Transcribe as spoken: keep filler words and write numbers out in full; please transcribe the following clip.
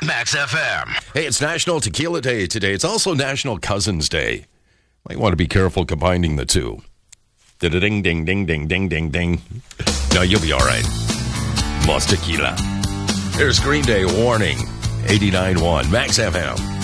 Max F M. Hey, it's National Tequila Day today. It's also National Cousins Day. Might want to be careful combining the two. Ding, ding, ding, ding, ding, ding, ding. No, you'll be all right. Most tequila. There's Green Day warning. eighty-nine point one Max F M.